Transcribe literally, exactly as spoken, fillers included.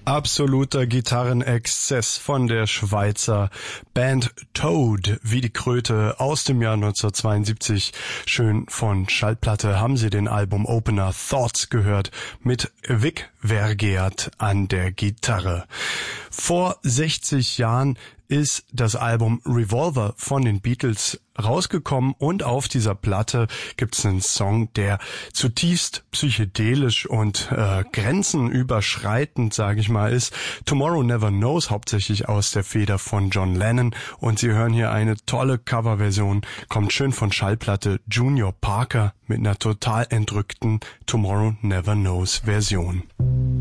Absoluter Gitarrenexzess von der Schweizer Band Toad, wie die Kröte, aus dem Jahr neunzehnhundertzweiundsiebzig. Schön von Schallplatte haben Sie den Album-Opener Thoughts gehört mit Vic Vergeat an der Gitarre. Vor sechzig Jahren ist das Album Revolver von den Beatles rausgekommen und auf dieser Platte gibt's einen Song, der zutiefst psychedelisch und äh, grenzenüberschreitend, sage ich mal, ist. Tomorrow Never Knows, hauptsächlich aus der Feder von John Lennon, und Sie hören hier eine tolle Coverversion, kommt schön von Schallplatte Junior Parker mit einer total entrückten Tomorrow Never Knows Version.